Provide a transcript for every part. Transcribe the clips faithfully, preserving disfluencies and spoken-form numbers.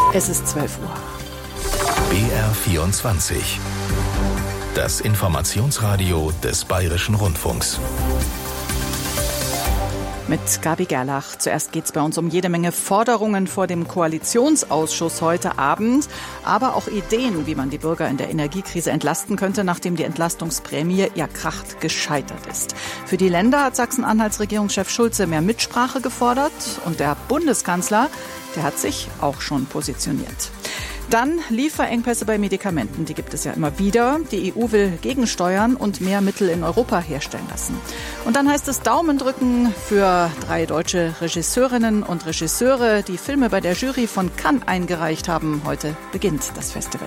Es ist zwölf Uhr. B R vierundzwanzig. Das Informationsradio des Bayerischen Rundfunks. Mit Gabi Gerlach. Zuerst geht es bei uns um jede Menge Forderungen vor dem Koalitionsausschuss heute Abend, aber auch Ideen, wie man die Bürger in der Energiekrise entlasten könnte, nachdem die Entlastungsprämie ja krachend gescheitert ist. Für die Länder hat Sachsen-Anhalts Regierungschef Schulze mehr Mitsprache gefordert und der Bundeskanzler, der hat sich auch schon positioniert. Dann Lieferengpässe bei Medikamenten, die gibt es ja immer wieder. Die E U will gegensteuern und mehr Mittel in Europa herstellen lassen. Und dann heißt es Daumen drücken für drei deutsche Regisseurinnen und Regisseure, die Filme bei der Jury von Cannes eingereicht haben. Heute beginnt das Festival.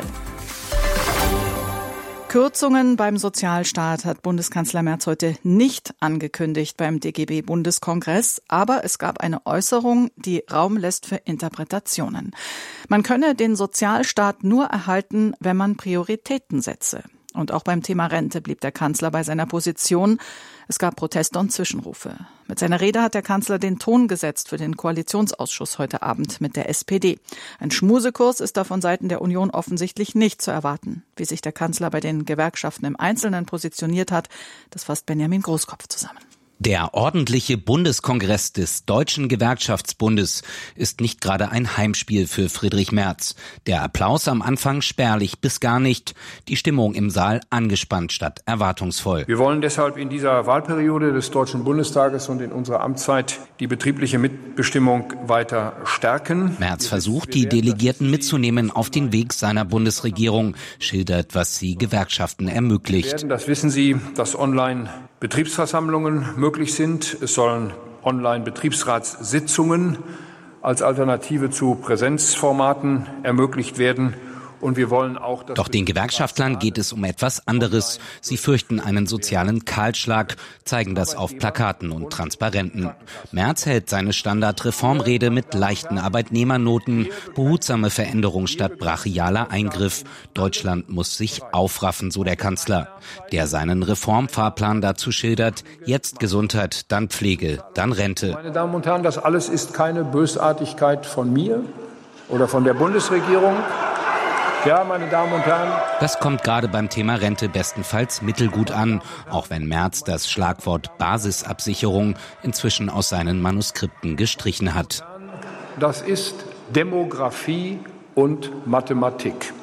Kürzungen beim Sozialstaat hat Bundeskanzler Merz heute nicht angekündigt beim D G B-Bundeskongress, aber es gab eine Äußerung, die Raum lässt für Interpretationen. Man könne den Sozialstaat nur erhalten, wenn man Prioritäten setze. Und auch beim Thema Rente blieb der Kanzler bei seiner Position. Es gab Proteste und Zwischenrufe. Mit seiner Rede hat der Kanzler den Ton gesetzt für den Koalitionsausschuss heute Abend mit der S P D. Ein Schmusekurs ist da von Seiten der Union offensichtlich nicht zu erwarten. Wie sich der Kanzler bei den Gewerkschaften im Einzelnen positioniert hat, das fasst Benjamin Großkopf zusammen. Der ordentliche Bundeskongress des Deutschen Gewerkschaftsbundes ist nicht gerade ein Heimspiel für Friedrich Merz. Der Applaus am Anfang spärlich bis gar nicht, die Stimmung im Saal angespannt statt erwartungsvoll. Wir wollen deshalb in dieser Wahlperiode des Deutschen Bundestages und in unserer Amtszeit die betriebliche Mitbestimmung weiter stärken. Merz versucht, die Delegierten mitzunehmen auf den Weg seiner Bundesregierung, schildert, was sie Gewerkschaften ermöglicht. Das wissen Sie, dass online Betriebsversammlungen möglich sind. Es sollen Online-Betriebsratssitzungen als Alternative zu Präsenzformaten ermöglicht werden. Und wir wollen auch, dass Doch den Gewerkschaftlern geht es um etwas anderes. Sie fürchten einen sozialen Kahlschlag, zeigen das auf Plakaten und Transparenten. Merz hält seine Standardreformrede mit leichten Arbeitnehmernoten, behutsame Veränderung statt brachialer Eingriff. Deutschland muss sich aufraffen, so der Kanzler, der seinen Reformfahrplan dazu schildert: jetzt Gesundheit, dann Pflege, dann Rente. Meine Damen und Herren, das alles ist keine Bösartigkeit von mir oder von der Bundesregierung. Ja, meine Damen und Herren. Das kommt gerade beim Thema Rente bestenfalls mittelgut an, auch wenn Merz das Schlagwort Basisabsicherung inzwischen aus seinen Manuskripten gestrichen hat. Das ist Demografie und Mathematik.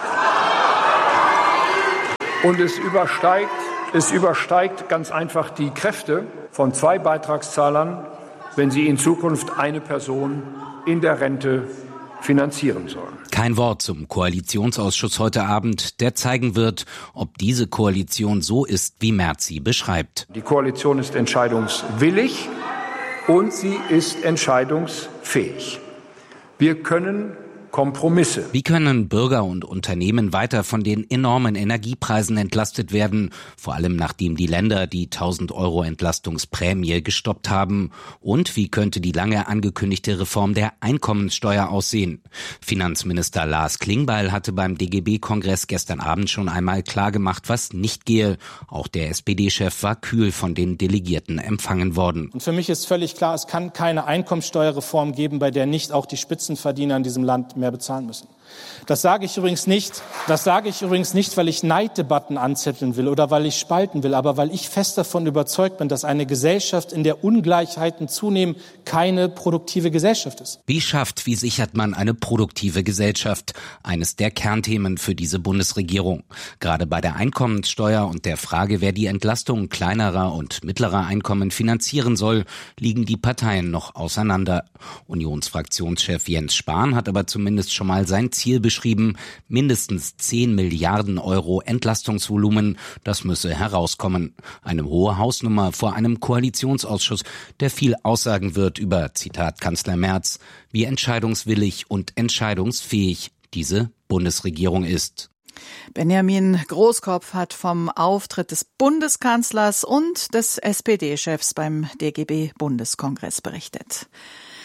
Und es übersteigt, es übersteigt ganz einfach die Kräfte von zwei Beitragszahlern, wenn sie in Zukunft eine Person in der Rente finanzieren sollen. Kein Wort zum Koalitionsausschuss heute Abend, der zeigen wird, ob diese Koalition so ist, wie Merz sie beschreibt. Die Koalition ist entscheidungswillig und sie ist entscheidungsfähig. Wir können Kompromisse. Wie können Bürger und Unternehmen weiter von den enormen Energiepreisen entlastet werden, vor allem nachdem die Länder die tausend Euro Entlastungsprämie gestoppt haben? Und wie könnte die lange angekündigte Reform der Einkommenssteuer aussehen? Finanzminister Lars Klingbeil hatte beim D G B-Kongress gestern Abend schon einmal klargemacht, was nicht gehe. Auch der S P D-Chef war kühl von den Delegierten empfangen worden. Und für mich ist völlig klar, es kann keine Einkommenssteuerreform geben, bei der nicht auch die Spitzenverdiener in diesem Land mehr bezahlen müssen. Das sage ich übrigens nicht, das sage ich übrigens nicht, weil ich Neiddebatten anzetteln will oder weil ich spalten will, aber weil ich fest davon überzeugt bin, dass eine Gesellschaft, in der Ungleichheiten zunehmen, keine produktive Gesellschaft ist. Wie schafft, wie sichert man eine produktive Gesellschaft? Eines der Kernthemen für diese Bundesregierung. Gerade bei der Einkommenssteuer und der Frage, wer die Entlastung kleinerer und mittlerer Einkommen finanzieren soll, liegen die Parteien noch auseinander. Unionsfraktionschef Jens Spahn hat aber zumindest schon mal sein Ziel beschrieben, mindestens zehn Milliarden Euro Entlastungsvolumen, das müsse herauskommen. Eine hohe Hausnummer vor einem Koalitionsausschuss, der viel aussagen wird über, Zitat Kanzler Merz, wie entscheidungswillig und entscheidungsfähig diese Bundesregierung ist. Benjamin Großkopf hat vom Auftritt des Bundeskanzlers und des S P D-Chefs beim D G B-Bundeskongress berichtet.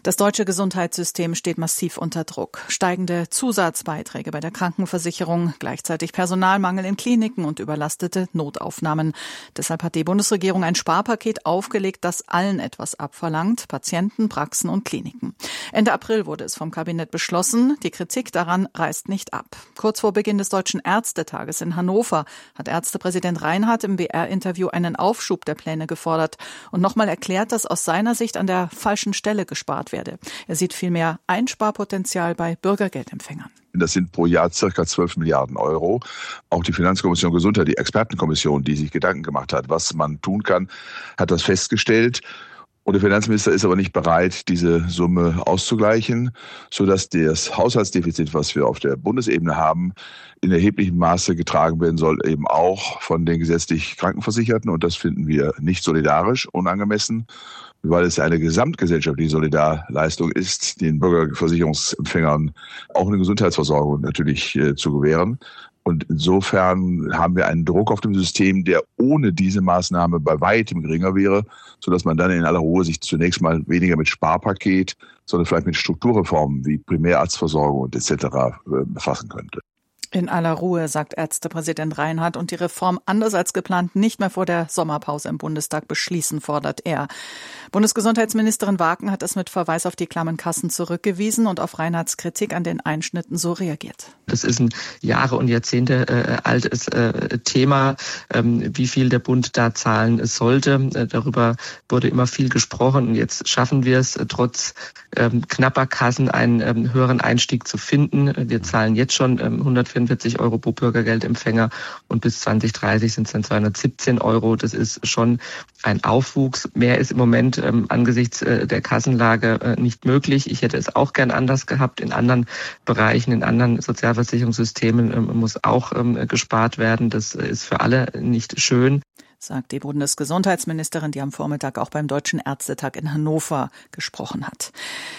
Das deutsche Gesundheitssystem steht massiv unter Druck. Steigende Zusatzbeiträge bei der Krankenversicherung, gleichzeitig Personalmangel in Kliniken und überlastete Notaufnahmen. Deshalb hat die Bundesregierung ein Sparpaket aufgelegt, das allen etwas abverlangt, Patienten, Praxen und Kliniken. Ende April wurde es vom Kabinett beschlossen. Die Kritik daran reißt nicht ab. Kurz vor Beginn des Deutschen Ärztetages in Hannover hat Ärztepräsident Reinhardt im B R-Interview einen Aufschub der Pläne gefordert und nochmal erklärt, dass aus seiner Sicht an der falschen Stelle gespart werde. Er sieht vielmehr Einsparpotenzial bei Bürgergeldempfängern. Das sind pro Jahr circa zwölf Milliarden Euro. Auch die Finanzkommission Gesundheit, die Expertenkommission, die sich Gedanken gemacht hat, was man tun kann, hat das festgestellt. Und der Finanzminister ist aber nicht bereit, diese Summe auszugleichen, sodass das Haushaltsdefizit, was wir auf der Bundesebene haben, in erheblichem Maße getragen werden soll, eben auch von den gesetzlich Krankenversicherten. Und das finden wir nicht solidarisch, unangemessen, weil es eine gesamtgesellschaftliche Solidarleistung ist, den Bürgerversicherungsempfängern auch eine Gesundheitsversorgung natürlich äh, zu gewähren. Und insofern haben wir einen Druck auf dem System, der ohne diese Maßnahme bei weitem geringer wäre, sodass man dann in aller Ruhe sich zunächst mal weniger mit Sparpaket, sondern vielleicht mit Strukturreformen wie Primärarztversorgung und et cetera befassen könnte. In aller Ruhe, sagt Ärztepräsident Reinhardt, und die Reform anders als geplant nicht mehr vor der Sommerpause im Bundestag beschließen, fordert er. Bundesgesundheitsministerin Waken hat es mit Verweis auf die klammen Kassen zurückgewiesen und auf Reinhardts Kritik an den Einschnitten so reagiert. Das ist ein Jahre und Jahrzehnte äh, altes äh, Thema, ähm, wie viel der Bund da zahlen sollte. Äh, darüber wurde immer viel gesprochen und jetzt schaffen wir es, äh, trotz ähm, knapper Kassen einen ähm, höheren Einstieg zu finden. Wir zahlen jetzt schon ähm, hundertvierundvierzig Euro pro Bürgergeldempfänger und bis zwanzig dreißig sind es dann zweihundertsiebzehn Euro. Das ist schon ein Aufwuchs. Mehr ist im Moment ähm, angesichts äh, der Kassenlage äh, nicht möglich. Ich hätte es auch gern anders gehabt. In anderen Bereichen, in anderen Sozialversicherungssystemen ähm, muss auch ähm, gespart werden. Das ist für alle nicht schön, sagt die Bundesgesundheitsministerin, die am Vormittag auch beim Deutschen Ärztetag in Hannover gesprochen hat.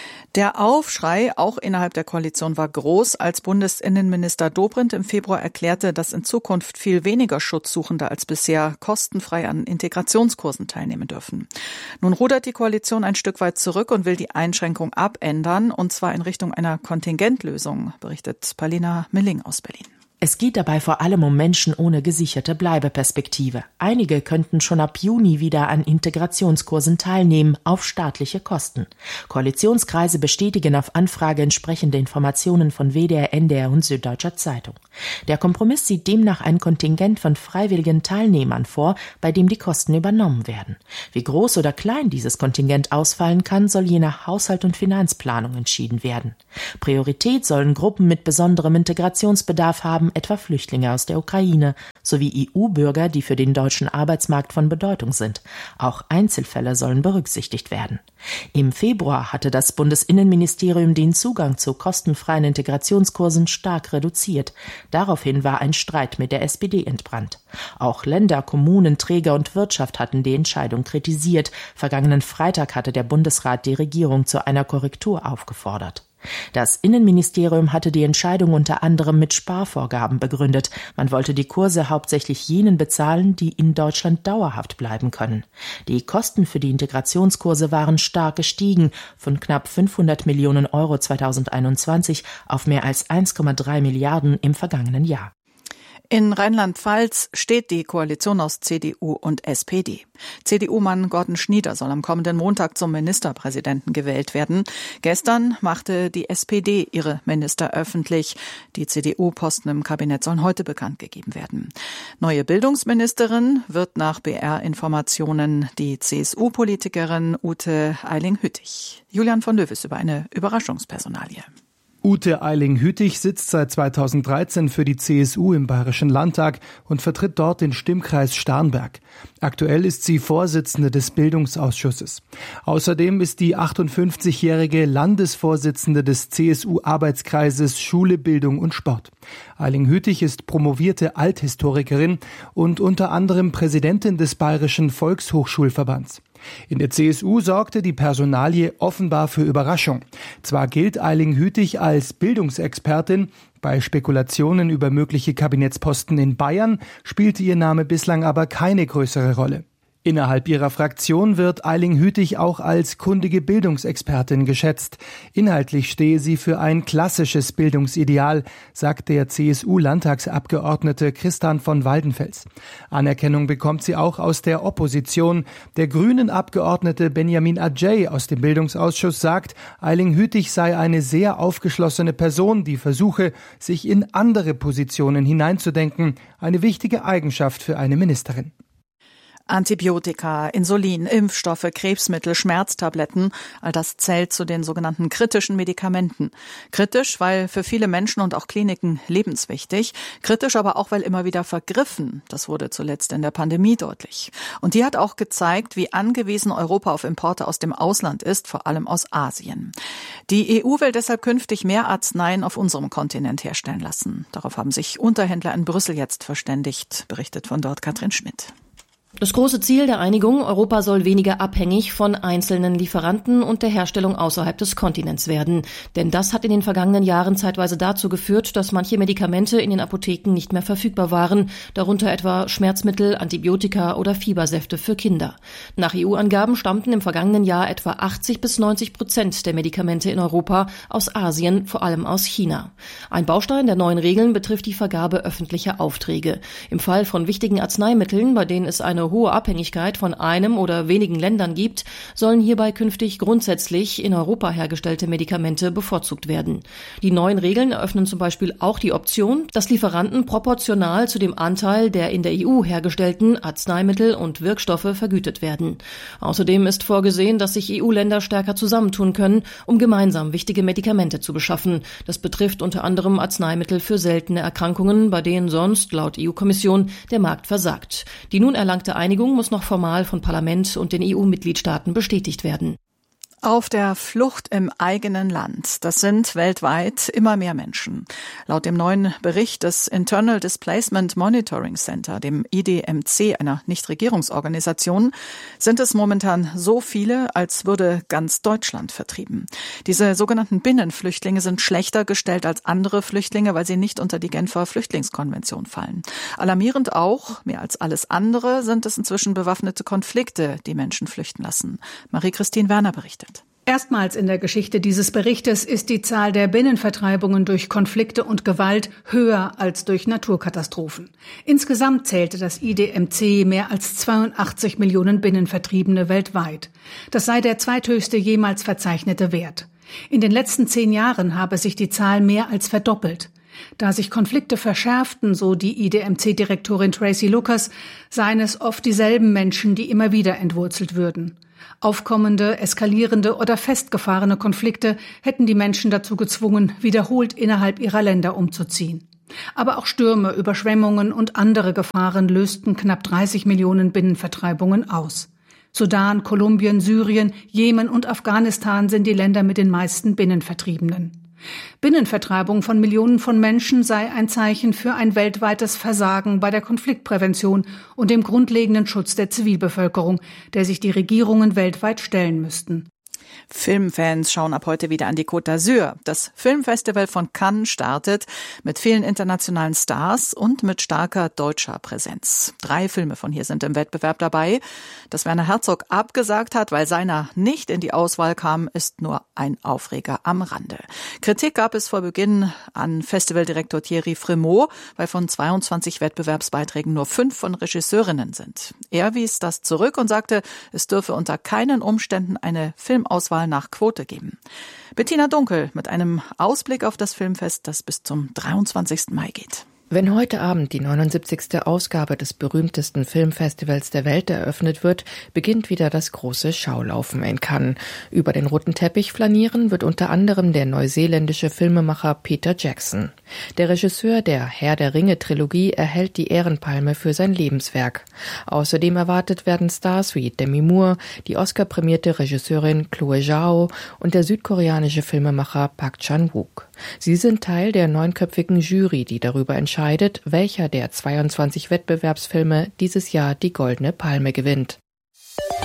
Der Aufschrei auch innerhalb der Koalition war groß, als Bundesinnenminister Dobrindt im Februar erklärte, dass in Zukunft viel weniger Schutzsuchende als bisher kostenfrei an Integrationskursen teilnehmen dürfen. Nun rudert die Koalition ein Stück weit zurück und will die Einschränkung abändern, und zwar in Richtung einer Kontingentlösung, berichtet Paulina Milling aus Berlin. Es geht dabei vor allem um Menschen ohne gesicherte Bleibeperspektive. Einige könnten schon ab Juni wieder an Integrationskursen teilnehmen, auf staatliche Kosten. Koalitionskreise bestätigen auf Anfrage entsprechende Informationen von W D R, N D R und Süddeutscher Zeitung. Der Kompromiss sieht demnach ein Kontingent von freiwilligen Teilnehmern vor, bei dem die Kosten übernommen werden. Wie groß oder klein dieses Kontingent ausfallen kann, soll je nach Haushalt und Finanzplanung entschieden werden. Priorität sollen Gruppen mit besonderem Integrationsbedarf haben, etwa Flüchtlinge aus der Ukraine, sowie E U-Bürger, die für den deutschen Arbeitsmarkt von Bedeutung sind. Auch Einzelfälle sollen berücksichtigt werden. Im Februar hatte das Bundesinnenministerium den Zugang zu kostenfreien Integrationskursen stark reduziert. Daraufhin war ein Streit mit der S P D entbrannt. Auch Länder, Kommunen, Träger und Wirtschaft hatten die Entscheidung kritisiert. Vergangenen Freitag hatte der Bundesrat die Regierung zu einer Korrektur aufgefordert. Das Innenministerium hatte die Entscheidung unter anderem mit Sparvorgaben begründet. Man wollte die Kurse hauptsächlich jenen bezahlen, die in Deutschland dauerhaft bleiben können. Die Kosten für die Integrationskurse waren stark gestiegen, von knapp fünfhundert Millionen Euro zweitausendeinundzwanzig auf mehr als eins Komma drei Milliarden im vergangenen Jahr. In Rheinland-Pfalz steht die Koalition aus C D U und S P D. C D U-Mann Gordon Schnieder soll am kommenden Montag zum Ministerpräsidenten gewählt werden. Gestern machte die S P D ihre Minister öffentlich. Die C D U-Posten im Kabinett sollen heute bekannt gegeben werden. Neue Bildungsministerin wird nach B R-Informationen die C S U-Politikerin Ute Eiling-Hüttich. Julian von Löwes über eine Überraschungspersonalie. Ute Eiling-Hüttich sitzt seit zweitausenddreizehn für die C S U im Bayerischen Landtag und vertritt dort den Stimmkreis Starnberg. Aktuell ist sie Vorsitzende des Bildungsausschusses. Außerdem ist die achtundfünfzigjährige Landesvorsitzende des C S U-Arbeitskreises Schule, Bildung und Sport. Eiling-Hüttich ist promovierte Althistorikerin und unter anderem Präsidentin des Bayerischen Volkshochschulverbands. In der C S U sorgte die Personalie offenbar für Überraschung. Zwar gilt Eiling-Hüttich als Bildungsexpertin, bei Spekulationen über mögliche Kabinettsposten in Bayern spielte ihr Name bislang aber keine größere Rolle. Innerhalb ihrer Fraktion wird Eiling Hütig auch als kundige Bildungsexpertin geschätzt. Inhaltlich stehe sie für ein klassisches Bildungsideal, sagt der C S U-Landtagsabgeordnete Christian von Waldenfels. Anerkennung bekommt sie auch aus der Opposition. Der Grünen-Abgeordnete Benjamin Adjei aus dem Bildungsausschuss sagt, Eiling Hütig sei eine sehr aufgeschlossene Person, die versuche, sich in andere Positionen hineinzudenken. Eine wichtige Eigenschaft für eine Ministerin. Antibiotika, Insulin, Impfstoffe, Krebsmittel, Schmerztabletten, all das zählt zu den sogenannten kritischen Medikamenten. Kritisch, weil für viele Menschen und auch Kliniken lebenswichtig. Kritisch aber auch, weil immer wieder vergriffen. Das wurde zuletzt in der Pandemie deutlich. Und die hat auch gezeigt, wie angewiesen Europa auf Importe aus dem Ausland ist, vor allem aus Asien. Die E U will deshalb künftig mehr Arzneien auf unserem Kontinent herstellen lassen. Darauf haben sich Unterhändler in Brüssel jetzt verständigt, berichtet von dort Katrin Schmidt. Das große Ziel der Einigung, Europa soll weniger abhängig von einzelnen Lieferanten und der Herstellung außerhalb des Kontinents werden. Denn das hat in den vergangenen Jahren zeitweise dazu geführt, dass manche Medikamente in den Apotheken nicht mehr verfügbar waren, darunter etwa Schmerzmittel, Antibiotika oder Fiebersäfte für Kinder. Nach E U-Angaben stammten im vergangenen Jahr etwa achtzig bis neunzig Prozent der Medikamente in Europa aus Asien, vor allem aus China. Ein Baustein der neuen Regeln betrifft die Vergabe öffentlicher Aufträge. Im Fall von wichtigen Arzneimitteln, bei denen es eine hohe Abhängigkeit von einem oder wenigen Ländern gibt, sollen hierbei künftig grundsätzlich in Europa hergestellte Medikamente bevorzugt werden. Die neuen Regeln eröffnen zum Beispiel auch die Option, dass Lieferanten proportional zu dem Anteil der in der E U hergestellten Arzneimittel und Wirkstoffe vergütet werden. Außerdem ist vorgesehen, dass sich E U-Länder stärker zusammentun können, um gemeinsam wichtige Medikamente zu beschaffen. Das betrifft unter anderem Arzneimittel für seltene Erkrankungen, bei denen sonst, laut E U-Kommission, der Markt versagt. Die nun erlangte Einigung muss noch formal von Parlament und den E U-Mitgliedstaaten bestätigt werden. Auf der Flucht im eigenen Land. Das sind weltweit immer mehr Menschen. Laut dem neuen Bericht des Internal Displacement Monitoring Center, dem I D M C, einer Nichtregierungsorganisation, sind es momentan so viele, als würde ganz Deutschland vertrieben. Diese sogenannten Binnenflüchtlinge sind schlechter gestellt als andere Flüchtlinge, weil sie nicht unter die Genfer Flüchtlingskonvention fallen. Alarmierend auch, mehr als alles andere, sind es inzwischen bewaffnete Konflikte, die Menschen flüchten lassen. Marie-Christine Werner berichtet. Erstmals in der Geschichte dieses Berichtes ist die Zahl der Binnenvertreibungen durch Konflikte und Gewalt höher als durch Naturkatastrophen. Insgesamt zählte das I D M C mehr als zweiundachtzig Millionen Binnenvertriebene weltweit. Das sei der zweithöchste jemals verzeichnete Wert. In den letzten zehn Jahren habe sich die Zahl mehr als verdoppelt. Da sich Konflikte verschärften, so die I D M C-Direktorin Tracy Lucas, seien es oft dieselben Menschen, die immer wieder entwurzelt würden. Aufkommende, eskalierende oder festgefahrene Konflikte hätten die Menschen dazu gezwungen, wiederholt innerhalb ihrer Länder umzuziehen. Aber auch Stürme, Überschwemmungen und andere Gefahren lösten knapp dreißig Millionen Binnenvertreibungen aus. Sudan, Kolumbien, Syrien, Jemen und Afghanistan sind die Länder mit den meisten Binnenvertriebenen. Binnenvertreibung von Millionen von Menschen sei ein Zeichen für ein weltweites Versagen bei der Konfliktprävention und dem grundlegenden Schutz der Zivilbevölkerung, der sich die Regierungen weltweit stellen müssten. Filmfans schauen ab heute wieder an die Côte d'Azur. Das Filmfestival von Cannes startet mit vielen internationalen Stars und mit starker deutscher Präsenz. Drei Filme von hier sind im Wettbewerb dabei. Dass Werner Herzog abgesagt hat, weil seiner nicht in die Auswahl kam, ist nur ein Aufreger am Rande. Kritik gab es vor Beginn an Festivaldirektor Thierry Frémaux, weil von zweiundzwanzig Wettbewerbsbeiträgen nur fünf von Regisseurinnen sind. Er wies das zurück und sagte, es dürfe unter keinen Umständen eine Filmauswahl nach Quote geben. Bettina Dunkel mit einem Ausblick auf das Filmfest, das bis zum dreiundzwanzigsten Mai geht. Wenn heute Abend die neunundsiebzigste Ausgabe des berühmtesten Filmfestivals der Welt eröffnet wird, beginnt wieder das große Schaulaufen in Cannes. Über den roten Teppich flanieren wird unter anderem der neuseeländische Filmemacher Peter Jackson. Der Regisseur der Herr der Ringe-Trilogie erhält die Ehrenpalme für sein Lebenswerk. Außerdem erwartet werden Stars wie Demi Moore, die Oscar-prämierte Regisseurin Chloe Zhao und der südkoreanische Filmemacher Park Chan-wook. Sie sind Teil der neunköpfigen Jury, die darüber entscheidet, welcher der zweiundzwanzig Wettbewerbsfilme dieses Jahr die Goldene Palme gewinnt.